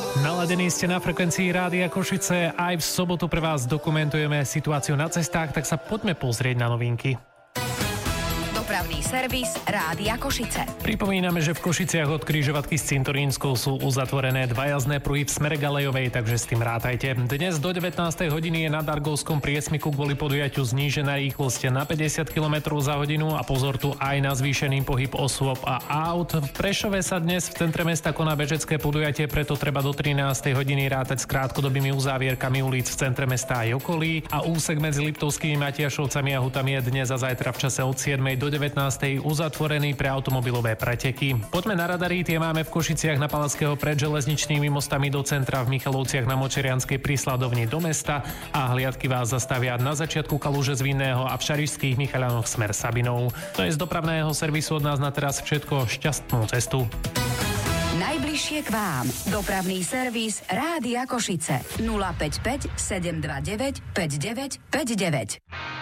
Naladení ste na frekvencii Rádia Košice. Aj v sobotu pre vás dokumentujeme situáciu na cestách, tak sa poďme pozrieť na novinky. Dopravný servis Rádia Košice. Pripomíname, že v Košiciach od križovatky s Cintorínskou sú uzatvorené dva jazdné pruhy v smere Galejovej, takže s tým rátajte. Dnes do 19. hodiny je na Dargovskom priesmiku kvôli podujatiu znížená rýchlosť na 50 km za hodinu a pozor tu aj na zvýšený pohyb osôb a aut. V Prešove sa dnes v centre mesta koná bežecké podujatie, preto treba do 13. hodiny rátať s krátkodobými uzávierkami ulic v centre mesta aj okolí a úsek medzi Liptovskými Matiašovcami a Hutami je dnes a zajtra v čase od 7. do 19. uzatvorený pre automobilové preteky. Poďme na radary, tie máme v Košiciach na Palackého pred železničnými mostami do centra, v Michalovciach na Močerianskej pri Sladovni do mesta a hliadky vás zastavia na začiatku Kaluže z Vinného a v Šarišských Michaľanoch smer Sabinov. To je z dopravného servisu od nás na teraz všetko, šťastnú cestu. Najbližšie k vám. Dopravný servis Rádia Košice 055 729 5959.